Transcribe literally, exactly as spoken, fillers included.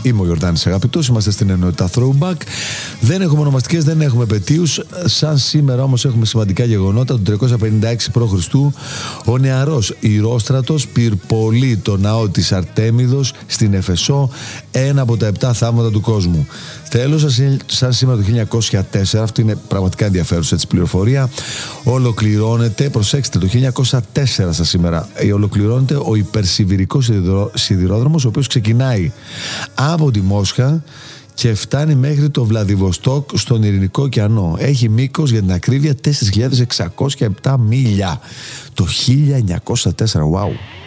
Είμαι ο Γιορτάνης Αγαπητός, είμαστε στην ενότητα Throwback. Δεν έχουμε ονομαστικές, δεν έχουμε επετείους. Σαν σήμερα όμως έχουμε σημαντικά γεγονότα. Το τριακόσια πενήντα έξι π.Χ. ο νεαρός Ηρόστρατος πυρπολεί το ναό της Αρτέμιδος στην Εφεσό, ένα από τα επτά θαύματα του κόσμου. Τέλος, σαν σήμερα το χίλια εννιακόσια τέσσερα, αυτή είναι πραγματικά ενδιαφέρουσα έτσι πληροφορία, ολοκληρώνεται, προσέξτε, το χίλια εννιακόσια τέσσερα σαν σήμερα, ολοκληρώνεται ο υπερσιβηρικός σιδηρόδρομος, ο οποίος ξεκινάει από τη Μόσχα και φτάνει μέχρι το Βλαδιβοστόκ στον Ειρηνικό ωκεανό. Έχει μήκος, για την ακρίβεια, τέσσερις χιλιάδες εξακόσια επτά μίλια το χίλια εννιακόσια τέσσερα. Wow!